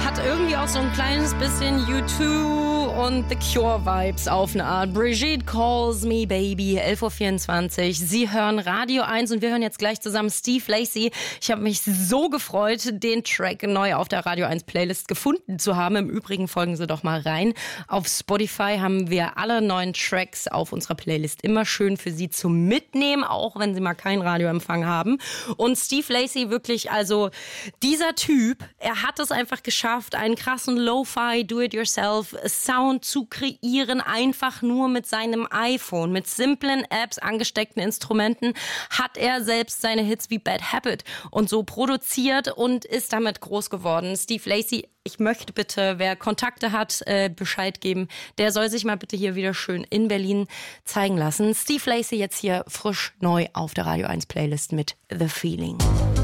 Hat irgendwie auch so ein kleines bisschen U2 und The Cure-Vibes auf eine Art. Brigitte Calls Me Baby, 11.24 Uhr. Sie hören Radio 1 und wir hören jetzt gleich zusammen Steve Lacy. Ich habe mich so gefreut, den Track neu auf der Radio 1 Playlist gefunden zu haben. Im Übrigen folgen Sie doch mal rein. Auf Spotify haben wir alle neuen Tracks auf unserer Playlist immer schön für Sie zum Mitnehmen, auch wenn Sie mal keinen Radioempfang haben. Und Steve Lacy wirklich, also dieser Typ, er hat es einfach geschafft, einen krassen Lo-Fi, Do-it-yourself-Sound zu kreieren, einfach nur mit seinem iPhone. Mit simplen Apps, angesteckten Instrumenten hat er selbst seine Hits wie Bad Habit und so produziert und ist damit groß geworden. Steve Lacy, ich möchte bitte, wer Kontakte hat, Bescheid geben. Der soll sich mal bitte hier wieder schön in Berlin zeigen lassen. Steve Lacy jetzt hier frisch neu auf der Radio 1 Playlist mit The Feeling.